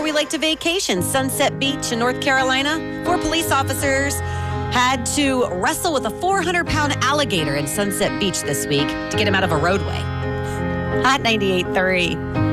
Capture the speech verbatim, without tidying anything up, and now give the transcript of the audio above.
we like to vacation. Sunset Beach in North Carolina. Four police officers had to wrestle with a four hundred pound alligator in Sunset Beach this week to get him out of a roadway. Hot ninety-eight point three.